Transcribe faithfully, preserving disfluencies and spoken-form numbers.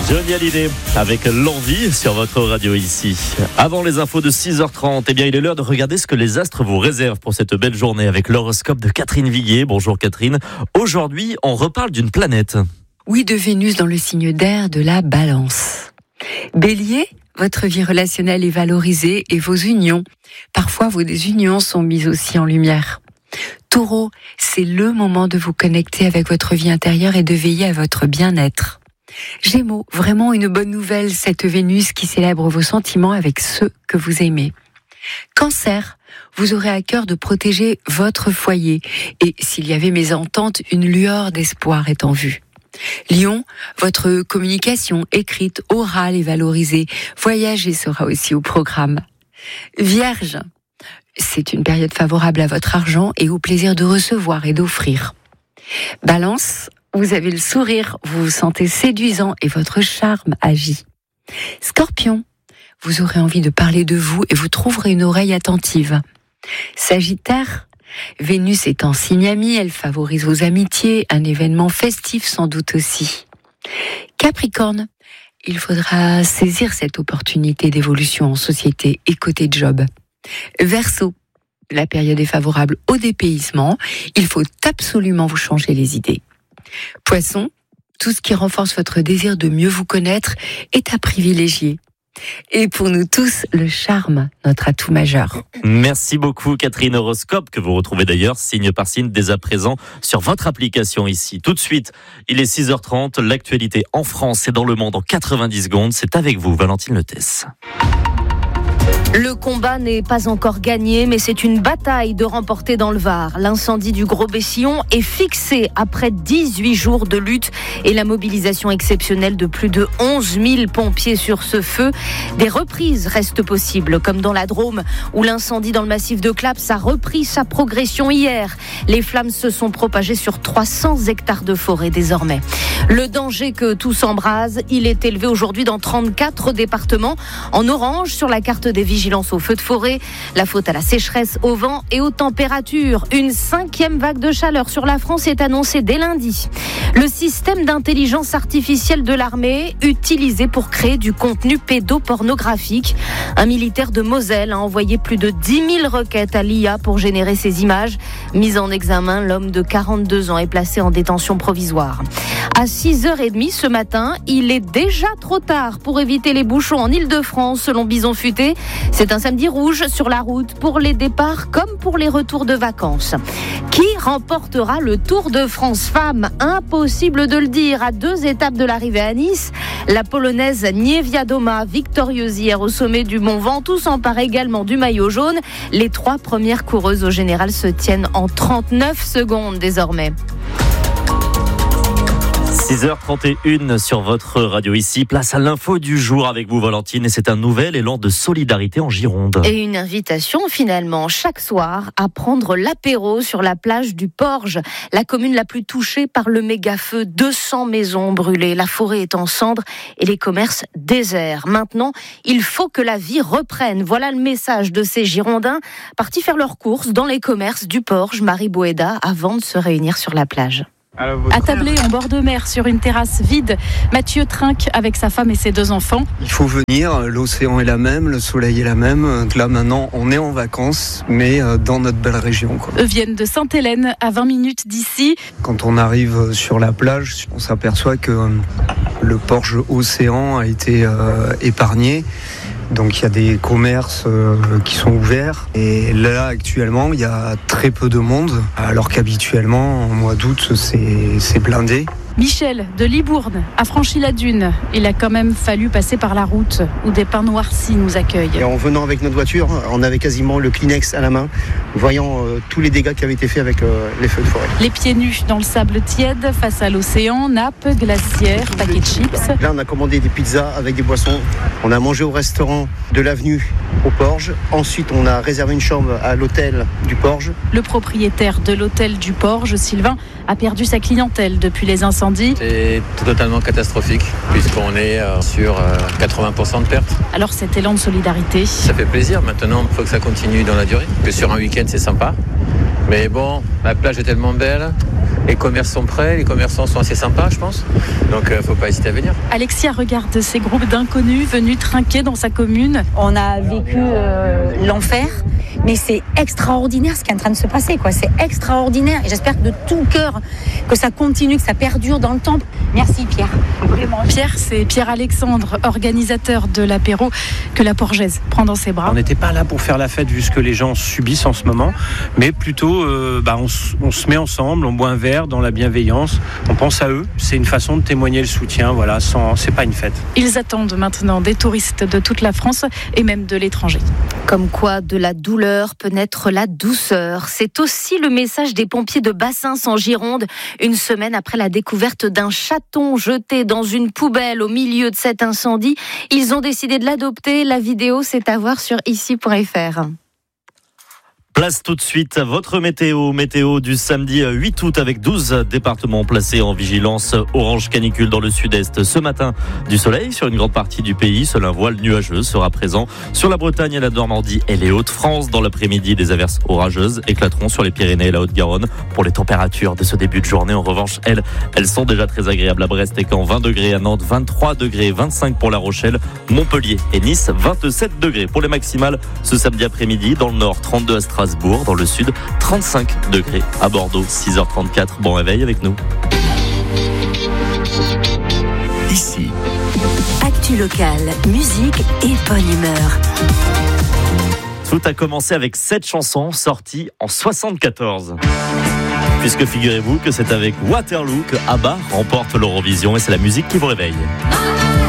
Johnny Hallyday avec l'envie sur votre radio ici. Avant les infos de six heures trente, eh bien il est l'heure de regarder ce que les astres vous réservent pour cette belle journée avec l'horoscope de Catherine Viguier. Bonjour Catherine. Aujourd'hui, on reparle d'une planète. Oui, de Vénus dans le signe d'air de la Balance. Bélier, votre vie relationnelle est valorisée et vos unions. Parfois, vos désunions sont mises aussi en lumière. Taureau, c'est le moment de vous connecter avec votre vie intérieure et de veiller à votre bien-être. Gémeaux, vraiment une bonne nouvelle, cette Vénus qui célèbre vos sentiments avec ceux que vous aimez. Cancer, vous aurez à cœur de protéger votre foyer et s'il y avait mésentente, une lueur d'espoir est en vue. Lion, votre communication écrite, orale est valorisée. Voyager sera aussi au programme. Vierge, c'est une période favorable à votre argent et au plaisir de recevoir et d'offrir. Balance, vous avez le sourire, vous vous sentez séduisant et votre charme agit. Scorpion, vous aurez envie de parler de vous et vous trouverez une oreille attentive. Sagittaire, Vénus est en signe ami, elle favorise vos amitiés, un événement festif sans doute aussi. Capricorne, il faudra saisir cette opportunité d'évolution en société et côté job. Verseau, la période est favorable au dépaysement, il faut absolument vous changer les idées. Poisson, tout ce qui renforce votre désir de mieux vous connaître est à privilégier. Et pour nous tous, le charme, notre atout majeur. Merci beaucoup Catherine. Horoscope que vous retrouvez d'ailleurs signe par signe dès à présent sur votre application ici. Tout de suite, il est six heures trente, l'actualité en France et dans le monde en quatre-vingt-dix secondes. C'est avec vous Valentine Letès. Le combat n'est pas encore gagné, mais c'est une bataille de remporter dans le Var. L'incendie du Gros-Bessillon est fixé après dix-huit jours de lutte et la mobilisation exceptionnelle de plus de onze mille pompiers sur ce feu. Des reprises restent possibles, comme dans la Drôme, où l'incendie dans le massif de Claps a repris sa progression hier. Les flammes se sont propagées sur trois cents hectares de forêt désormais. Le danger que tout s'embrase, il est élevé aujourd'hui dans trente-quatre départements, en orange sur la carte des vigilance aux feux de forêt, la faute à la sécheresse, au vent et aux températures. Une cinquième vague de chaleur sur la France est annoncée dès lundi. Le système d'intelligence artificielle de l'armée, utilisé pour créer du contenu pédopornographique. Un militaire de Moselle a envoyé plus de dix mille requêtes à l'I A pour générer ces images. Mis en examen, l'homme de quarante-deux ans est placé en détention provisoire. À six heures trente ce matin, il est déjà trop tard pour éviter les bouchons en Île-de-France, selon Bison Futé. C'est un samedi rouge sur la route pour les départs comme pour les retours de vacances. Qui remportera le Tour de France Femmes ? Impossible de le dire. À deux étapes de l'arrivée à Nice, la Polonaise Niewiadoma, victorieuse hier au sommet du Mont Ventoux, s'empare également du maillot jaune. Les trois premières coureuses au général se tiennent en trente-neuf secondes désormais. six heures trente et une sur votre radio ici. Place à l'info du jour avec vous Valentine et c'est un nouvel élan de solidarité en Gironde. Et une invitation finalement chaque soir à prendre l'apéro sur la plage du Porge, la commune la plus touchée par le méga-feu. deux cents maisons brûlées, la forêt est en cendres et les commerces déserts. Maintenant, il faut que la vie reprenne. Voilà le message de ces Girondins partis faire leurs courses dans les commerces du Porge, Marie Boéda, avant de se réunir sur la plage. Attablé en bord de mer sur une terrasse vide, Mathieu trinque avec sa femme et ses deux enfants. Il faut venir, l'océan est la même, le soleil est la même. Là maintenant on est en vacances, mais dans notre belle région, quoi. Eux viennent de Sainte-Hélène, à vingt minutes d'ici. Quand on arrive sur la plage, on s'aperçoit que le Porge océan a été euh, épargné. Donc il y a des commerces euh, qui sont ouverts et là actuellement il y a très peu de monde alors qu'habituellement en mois d'août c'est, c'est blindé. Michel de Libourne a franchi la dune. Il a quand même fallu passer par la route où des pins noircis nous accueillent. Et en venant avec notre voiture, on avait quasiment le Kleenex à la main, voyant euh, tous les dégâts qui avaient été faits avec euh, les feux de forêt. Les pieds nus dans le sable tiède face à l'océan, nappes, glacières, paquets de chips. Là on a commandé des pizzas avec des boissons. On a mangé au restaurant de l'avenue au Porge. Ensuite on a réservé une chambre à l'hôtel du Porge. Le propriétaire de l'hôtel du Porge, Sylvain, a perdu sa clientèle depuis les incendies. C'est totalement catastrophique puisqu'on est sur quatre-vingts pour cent de pertes. Alors cet élan de solidarité, ça fait plaisir. Maintenant, il faut que ça continue dans la durée. Que sur un week-end, c'est sympa. Mais bon, la plage est tellement belle Les commerces sont prêts, les commerçants sont assez sympas, je pense. Donc il ne faut pas hésiter à venir. Alexia regarde ces groupes d'inconnus venus trinquer dans sa commune. On a vécu euh, l'enfer, mais c'est extraordinaire ce qui est en train de se passer, quoi. C'est extraordinaire et j'espère de tout cœur que ça continue, que ça perdure dans le temps. Merci Pierre. Vraiment. Pierre, c'est Pierre-Alexandre, organisateur de l'apéro que la Porgèse prend dans ses bras. On n'était pas là pour faire la fête vu ce que les gens subissent en ce moment, mais plutôt euh, bah, on, on se met ensemble, on boit un verre dans la bienveillance, on pense à eux. C'est une façon de témoigner le soutien, voilà, sans, c'est pas une fête. Ils attendent maintenant des touristes de toute la France et même de l'étranger. Comme quoi, de la douleur peut naître la douceur. C'est aussi le message des pompiers de Bassins en Gironde, une semaine après la découverte d'un chaton jeté dans une poubelle au milieu de cet incendie. Ils ont décidé de l'adopter. La vidéo, c'est à voir sur ici point f r. Place tout de suite à votre météo. Météo du samedi huit août avec douze départements placés en vigilance orange canicule dans le sud-est. Ce matin, du soleil sur une grande partie du pays. Seul un voile nuageux sera présent sur la Bretagne et la Normandie et les Hauts-de-France. Dans l'après-midi, des averses orageuses éclateront sur les Pyrénées et la Haute-Garonne. Pour les températures de ce début de journée, en revanche, elles, elles sont déjà très agréables à Brest et Caen. vingt degrés à Nantes, vingt-trois degrés, vingt-cinq pour La Rochelle, Montpellier et Nice, vingt-sept degrés. Pour les maximales, ce samedi après-midi, dans le nord, trente-deux à Strasbourg. Dans le sud, trente-cinq degrés à Bordeaux, six heures trente-quatre. Bon réveil avec nous. Ici. Actu locale, musique et bonne humeur. Tout a commencé avec cette chanson sortie en soixante-quatorze. Puisque figurez-vous que c'est avec Waterloo que ABBA remporte l'Eurovision et c'est la musique qui vous réveille.